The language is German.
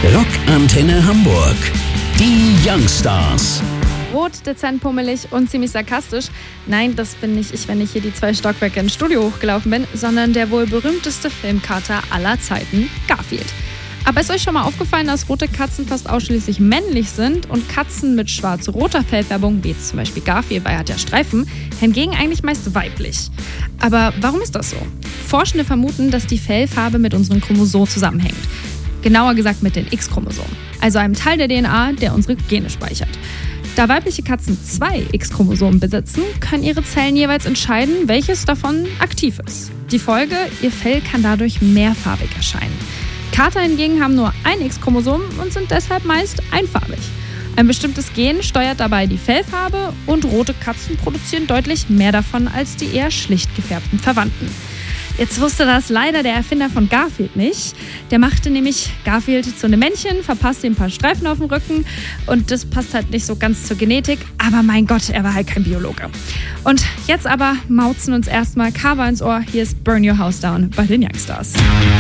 Rockantenne Hamburg. Die Youngstars. Rot, dezent pummelig und ziemlich sarkastisch. Nein, das bin nicht ich, wenn ich hier die 2 Stockwerke ins Studio hochgelaufen bin, sondern der wohl berühmteste Filmkater aller Zeiten, Garfield. Aber ist euch schon mal aufgefallen, dass rote Katzen fast ausschließlich männlich sind und Katzen mit schwarz-roter Fellfärbung, wie jetzt zum Beispiel Garfield, weil er hat ja Streifen, hingegen eigentlich meist weiblich? Aber warum ist das so? Forschende vermuten, dass die Fellfarbe mit unseren Chromosomen zusammenhängt. Genauer gesagt mit den X-Chromosomen, also einem Teil der DNA, der unsere Gene speichert. Da weibliche Katzen 2 X-Chromosomen besitzen, können ihre Zellen jeweils entscheiden, welches davon aktiv ist. Die Folge, ihr Fell kann dadurch mehrfarbig erscheinen. Kater hingegen haben nur ein X-Chromosom und sind deshalb meist einfarbig. Ein bestimmtes Gen steuert dabei die Fellfarbe und rote Katzen produzieren deutlich mehr davon als die eher schlicht gefärbten Verwandten. Jetzt wusste das leider der Erfinder von Garfield nicht. Der machte nämlich Garfield zu einem Männchen, verpasste ihm ein paar Streifen auf dem Rücken und das passt halt nicht so ganz zur Genetik. Aber mein Gott, er war halt kein Biologe. Und jetzt aber mauzen uns erstmal Kava ins Ohr. Hier ist Burn Your House Down bei den Youngstars.